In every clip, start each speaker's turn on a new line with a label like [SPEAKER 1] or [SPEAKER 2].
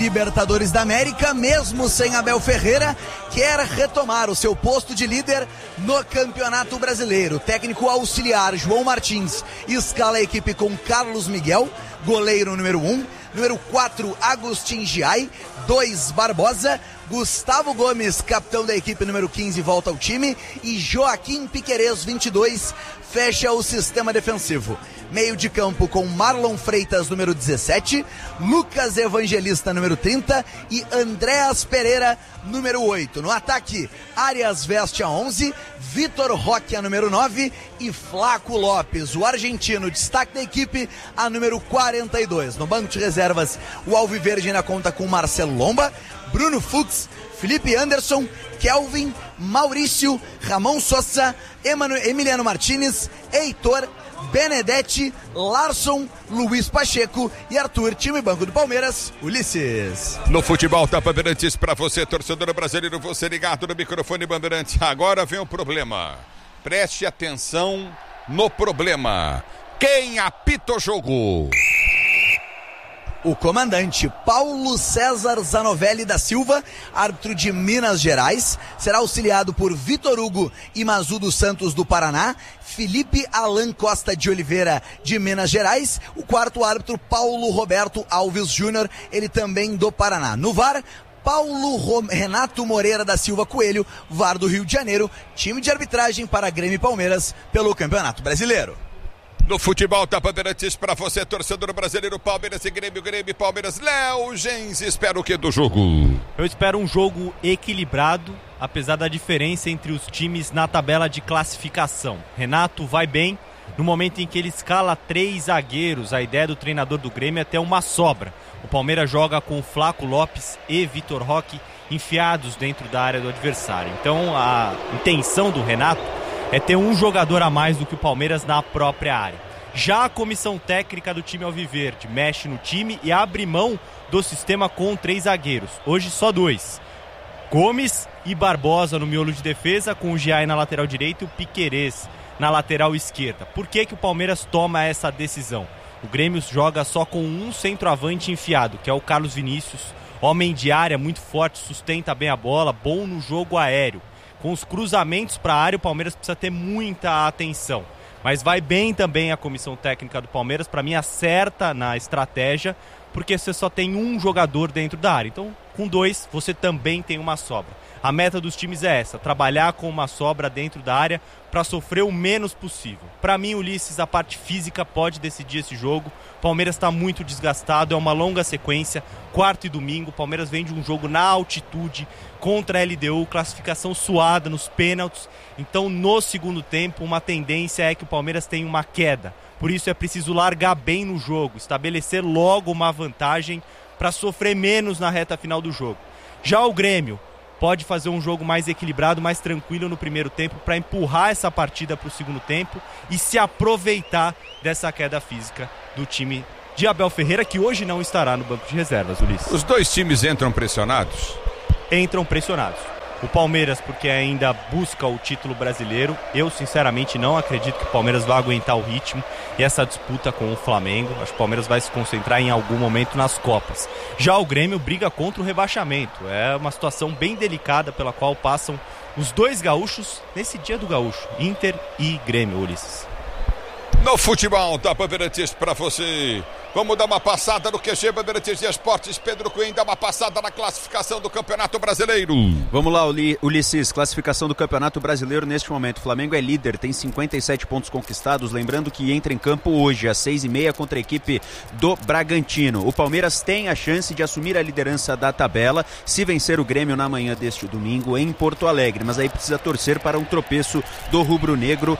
[SPEAKER 1] Libertadores da América, mesmo sem Abel Ferreira, quer retomar o seu posto de líder no Campeonato Brasileiro. O técnico auxiliar João Martins escala a equipe com Carlos Miguel, goleiro número 1, número 4 Agustin Giai, 2 Barbosa, Gustavo Gomes, capitão da equipe número 15, volta ao time, e Joaquim Piquerez, 22, fecha o sistema defensivo. Meio de campo com Marlon Freitas, número 17, Lucas Evangelista, número 30 e Andréas Pereira, número 8. No ataque, Arias veste a 11, Vitor Roque a número 9 e Flaco Lopes, o argentino, destaque da equipe, a número 42. No banco de reservas, o Alviverde ainda conta com Marcelo Lomba, Bruno Fux, Felipe Anderson, Kelvin, Maurício, Ramon Sosa, Emiliano Martínez, Heitor, Benedetti, Larson, Luiz Pacheco e Arthur. Time banco do Palmeiras, Ulisses.
[SPEAKER 2] No futebol tá Bandeirantes pra você, torcedor brasileiro, você ligado no microfone Bandeirantes. Agora vem o problema. Preste atenção no problema. Quem apita o jogo?
[SPEAKER 1] O comandante Paulo César Zanovelli da Silva, árbitro de Minas Gerais, será auxiliado por Vitor Hugo Imazu dos Santos do Paraná, Felipe Alan Costa de Oliveira de Minas Gerais, o árbitro Paulo Roberto Alves Júnior, ele também do Paraná. No VAR, Renato Moreira da Silva Coelho, VAR do Rio de Janeiro, time de arbitragem para Grêmio e Palmeiras pelo Campeonato Brasileiro.
[SPEAKER 2] No futebol tá Bandeirantes pra você, torcedor brasileiro, Palmeiras e Grêmio e Palmeiras. Léo Gens, espera o que do jogo?
[SPEAKER 3] Eu espero um jogo equilibrado, apesar da diferença entre os times na tabela de classificação. Renato vai bem no momento em que ele escala 3 zagueiros. A ideia do treinador do Grêmio é ter uma sobra. O Palmeiras joga com o Flaco Lopes e Vitor Roque enfiados dentro da área do adversário. Então a intenção do Renato é ter um jogador a mais do que o Palmeiras na própria área. Já a comissão técnica do time alviverde mexe no time e abre mão do sistema com 3 zagueiros. Hoje só 2. Gomes e Barbosa no miolo de defesa, com o Giai na lateral direita e o Piquerez na lateral esquerda. Por que o Palmeiras toma essa decisão? O Grêmio joga só com um centroavante enfiado, que é o Carlos Vinícius, homem de área muito forte, sustenta bem a bola, bom no jogo aéreo. Com os cruzamentos para a área, o Palmeiras precisa ter muita atenção. Mas vai bem também a comissão técnica do Palmeiras, para mim acerta na estratégia, porque você só tem um jogador dentro da área. Então, com 2, você também tem uma sobra. A meta dos times é essa, trabalhar com uma sobra dentro da área para sofrer o menos possível. Para mim, Ulisses, a parte física pode decidir esse jogo. O Palmeiras está muito desgastado, é uma longa sequência, quarta e domingo. O Palmeiras vem de um jogo na altitude contra a LDU, classificação suada nos pênaltis. Então, no segundo tempo, uma tendência é que o Palmeiras tenha uma queda. Por isso é preciso largar bem no jogo, estabelecer logo uma vantagem para sofrer menos na reta final do jogo. Já o Grêmio pode fazer um jogo mais equilibrado, mais tranquilo no primeiro tempo para empurrar essa partida para o segundo tempo e se aproveitar dessa queda física do time de Abel Ferreira, que hoje não estará no banco de reservas, Ulisses.
[SPEAKER 2] Os dois times entram pressionados?
[SPEAKER 3] Entram pressionados. O Palmeiras, porque ainda busca o título brasileiro. Eu, sinceramente, não acredito que o Palmeiras vai aguentar o ritmo e essa disputa com o Flamengo. Acho que o Palmeiras vai se concentrar em algum momento nas Copas. Já o Grêmio briga contra o rebaixamento. É uma situação bem delicada pela qual passam os dois gaúchos nesse dia do gaúcho. Inter e Grêmio, Ulisses.
[SPEAKER 2] No futebol da Bandeirantes pra você. Vamos dar uma passada no QG Bandeirantes de Esportes. Pedro Cunha, dá uma passada na classificação do Campeonato Brasileiro.
[SPEAKER 4] Vamos lá, Ulisses, classificação do Campeonato Brasileiro neste momento. O Flamengo é líder, tem 57 pontos conquistados, lembrando que entra em campo hoje às 6h30 contra a equipe do Bragantino. O Palmeiras tem a chance de assumir a liderança da tabela se vencer o Grêmio na manhã deste domingo em Porto Alegre, mas aí precisa torcer para um tropeço do rubro-negro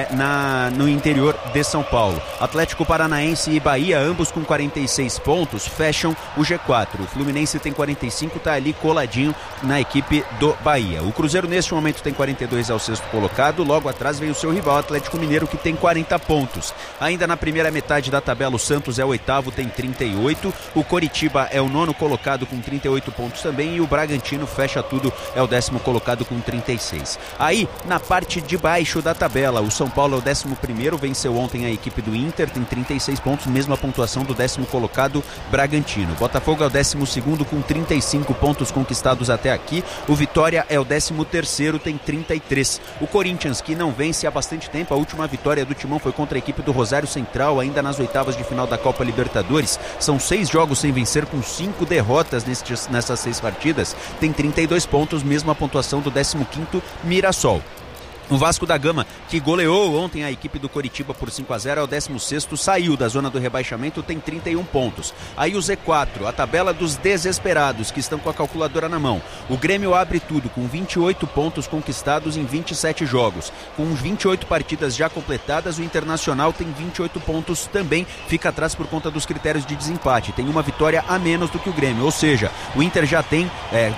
[SPEAKER 4] no interior de São Paulo. Atlético Paranaense e Bahia, ambos com 46 pontos, fecham o G4. O Fluminense tem 45, está ali coladinho na equipe do Bahia. O Cruzeiro neste momento tem 42, é o sexto colocado. Logo atrás vem o seu rival Atlético Mineiro, que tem 40 pontos. Ainda na primeira metade da tabela, o Santos é o oitavo, tem 38. O Coritiba é o nono colocado com 38 pontos também. E o Bragantino fecha tudo, é o 10º colocado com 36. Aí, na parte de baixo da tabela, o São Paulo é o 11º, venceu ontem a equipe do Inter, tem 36 pontos, mesma pontuação do 10º colocado Bragantino. Botafogo é o 12º com 35 pontos conquistados até aqui. O Vitória é o 13º, tem 33. O Corinthians, que não vence há bastante tempo, a última vitória do Timão foi contra a equipe do Rosário Central, ainda nas oitavas de final da Copa Libertadores. São 6 jogos sem vencer, com 5 derrotas nessas 6 partidas. Tem 32 pontos, mesma pontuação do 15º Mirassol. O Vasco da Gama, que goleou ontem a equipe do Coritiba por 5-0, é o 16º, saiu da zona do rebaixamento, tem 31 pontos. Aí o Z4, a tabela dos desesperados, que estão com a calculadora na mão. O Grêmio abre tudo com 28 pontos conquistados em 27 jogos. Com 28 partidas já completadas, o Internacional tem 28 pontos também, fica atrás por conta dos critérios de desempate. Tem uma vitória a menos do que o Grêmio, ou seja, o Inter já tem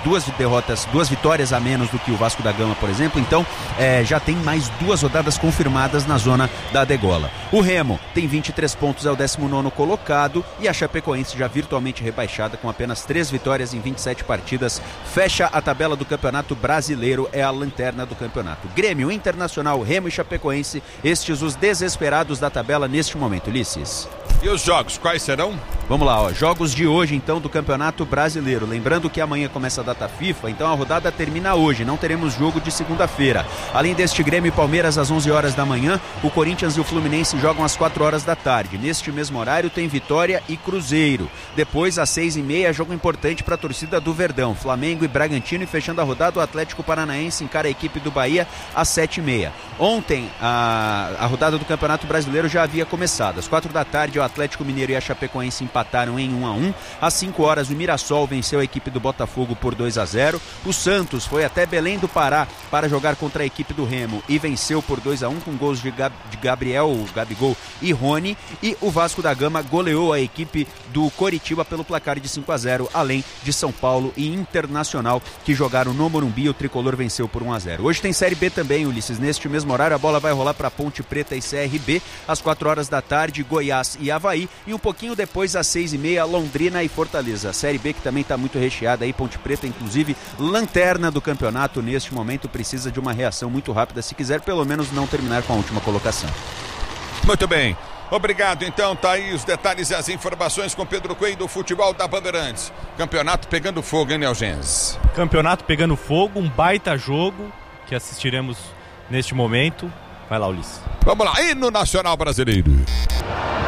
[SPEAKER 4] 2 vitórias a menos do que o Vasco da Gama, por exemplo, então já tem mais 2 rodadas confirmadas na zona da degola. O Remo tem 23 pontos, é o 19º colocado, e a Chapecoense já virtualmente rebaixada com apenas 3 vitórias em 27 partidas, fecha a tabela do Campeonato Brasileiro, é a lanterna do campeonato. Grêmio, Internacional, Remo e Chapecoense, estes os desesperados da tabela neste momento. Ulisses.
[SPEAKER 2] E os jogos, quais serão?
[SPEAKER 4] Vamos lá, jogos de hoje então do Campeonato Brasileiro. Lembrando que amanhã começa a data FIFA, então a rodada termina hoje, não teremos jogo de segunda-feira. Além deste Grêmio e Palmeiras às 11 horas da manhã, o Corinthians e o Fluminense jogam às 4 horas da tarde. Neste mesmo horário tem Vitória e Cruzeiro. Depois, às 6h30, jogo importante para a torcida do Verdão, Flamengo e Bragantino, e fechando a rodada, o Atlético Paranaense encara a equipe do Bahia às 7h30. Ontem, a rodada do Campeonato Brasileiro já havia começado. Às 4 da tarde, o Atlético Mineiro e a Chapecoense empataram em 1-1. Às 5 horas, o Mirassol venceu a equipe do Botafogo por 2-0. O Santos foi até Belém do Pará para jogar contra a equipe do Remo e venceu por 2-1 com gols de Gabigol e Rony. E o Vasco da Gama goleou a equipe do Coritiba pelo placar de 5-0, além de São Paulo e Internacional, que jogaram no Morumbi. O tricolor venceu por 1-0. Hoje tem Série B também, Ulisses. Neste mesmo horário, a bola vai rolar para Ponte Preta e CRB. Às 4 horas da tarde, Goiás e Avaí. E um pouquinho depois, às 6h30, Londrina e Fortaleza. A Série B que também está muito recheada aí. Ponte Preta, inclusive, lanterna do campeonato neste momento, precisa de uma reação muito rápida se quiser pelo menos não terminar com a última colocação.
[SPEAKER 2] Muito bem. Obrigado, então, tá aí os detalhes e as informações com Pedro Coelho do futebol da Bandeirantes. Campeonato pegando fogo, hein, Neogens?
[SPEAKER 3] Campeonato pegando fogo, um baita jogo que assistiremos neste momento. Vai lá, Ulisses.
[SPEAKER 2] Vamos lá, e no Nacional Brasileiro?